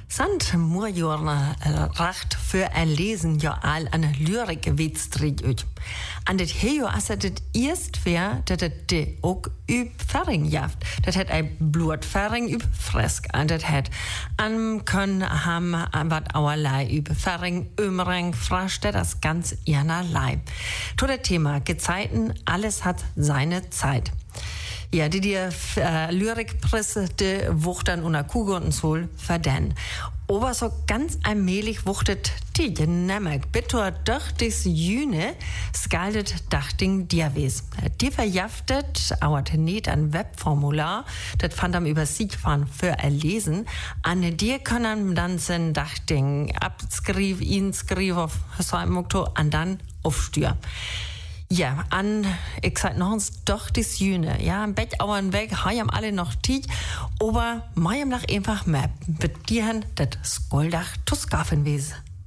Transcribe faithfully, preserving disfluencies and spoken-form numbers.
Sant Murjorna racht für ein Lesen ja all an Lyrik Witstrig ut. An det hejo as det erst wär, dat det de ook üb Ferring jaft. Dat het ein Blutferring üb Fresk an det het. An können ham wat auerlei üb Ferring, Ömring, frasch das ganz einerlei. To der Thema Gezeiten, alles hat seine Zeit. Ja, die dir äh, Lyrikpresse de wuchtern una Kugel und Sol verden. Aber so ganz allmählich wuchtet die Nemmek. Bitte doch des Jüne skaldet Dachting Diawes. Die verjaftet, auert nicht ein Webformular, das fand am Übersiegfahren für erlesen. An dir können dann sein Dachting abskriv, inskriv auf so einem Motto, an dann aufstür. Ja, an, ich sag noch uns doch das Jüne. Ja, im Bett auern weg, haben alle noch Tiet, aber meinem nach einfach mehr. Mit dir das Skoldach Tuskafen wesen.